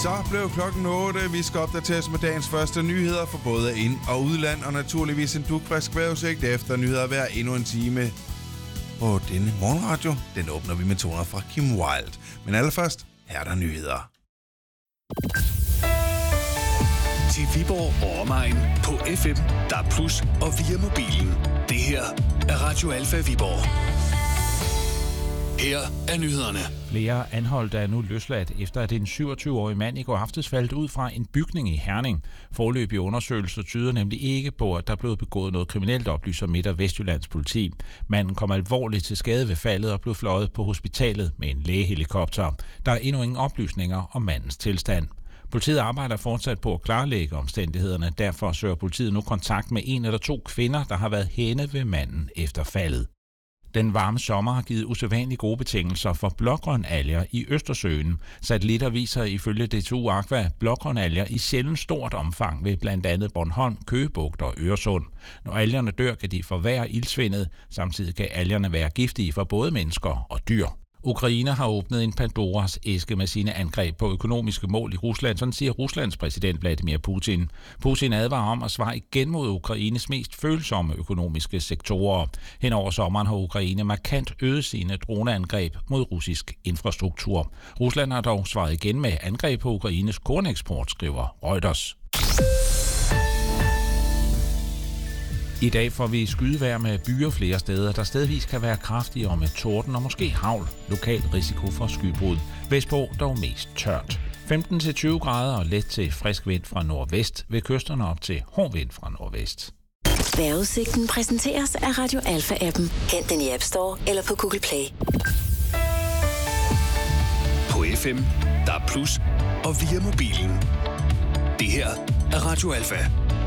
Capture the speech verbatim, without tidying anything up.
Så blev klokken otte. Vi skal opdateres med dagens første nyheder for både ind- og udland, og naturligvis en dugfrisk vejrudsigt efter nyheder hver endnu en time. Og denne morgenradio, den åbner vi med toner fra Kim Wilde. Men allerførst, her er der nyheder. Til Viborg og omegn på F M, D A B plus, og via mobilen. Det her er Radio Alfa Viborg. Her er nyhederne. Flere anholdte er nu løsladt, efter at en syvogtyve-årig mand i går aftes faldt ud fra en bygning i Herning. Foreløbige undersøgelser tyder nemlig ikke på, at der blev begået noget kriminelt, oplyser Midt- og Vestjyllands politi. Manden kom alvorligt til skade ved faldet og blev fløjet på hospitalet med en lægehelikopter. Der er endnu ingen oplysninger om mandens tilstand. Politiet arbejder fortsat på at klarlægge omstændighederne. Derfor søger politiet nu kontakt med en eller to kvinder, der har været henne ved manden efter faldet. Den varme sommer har givet usædvanligt gode betingelser for blågrønalger i Østersøen. Satellitter viser ifølge D T U Aqua blågrønalger i sjældent stort omfang ved blandt andet Bornholm, Køgebugt og Øresund. Når algerne dør, kan de forværre iltsvindet. Samtidig kan algerne være giftige for både mennesker og dyr. Ukraine har åbnet en Pandoras æske med sine angreb på økonomiske mål i Rusland, sådan siger Ruslands præsident Vladimir Putin. Putin advarer om at svare igen mod Ukraines mest følsomme økonomiske sektorer. Hen over sommeren har Ukraine markant øget sine droneangreb mod russisk infrastruktur. Rusland har dog svaret igen med angreb på Ukraines korneksport, skriver Reuters. I dag får vi skydevejr med byer flere steder, der stedvis kan være kraftige og med torden og måske hagl. Lokal risiko for skybrud. Vestpå dog mest tørt. femten til tyve grader og let til frisk vind fra nordvest. Ved kysterne op til hård vind fra nordvest. Vejrudsigten præsenteres af Radio Alfa-appen. Hent den i App Store eller på Google Play. På F M, D A B plus, og via mobilen. Det her er Radio Alfa.